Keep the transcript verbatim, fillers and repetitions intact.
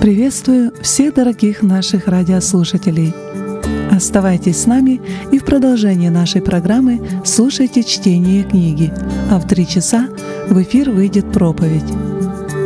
Приветствую всех дорогих наших радиослушателей. Оставайтесь с нами и в продолжении нашей программы слушайте чтение книги, а в три часа в эфир выйдет проповедь.